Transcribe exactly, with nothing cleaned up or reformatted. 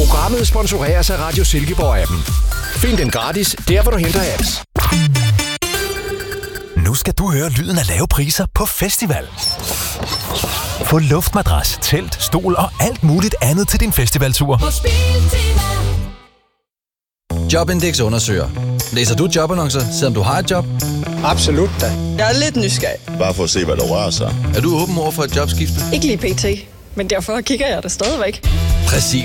Programmet sponsoreres af Radio Silkeborg-appen. Find den gratis, der hvor du henter apps. Nu skal du høre lyden af lave priser på festival. Få luftmadras, telt, stol og alt muligt andet til din festivaltur. Jobindex undersøger. Læser du jobannoncer, selvom du har et job? Absolut da. Jeg er lidt nysgerrig. Bare for at se, hvad der rører sig. Er du åben over for et jobskifte? Ikke lige pt, men derfor kigger jeg det stadigvæk. Præcis.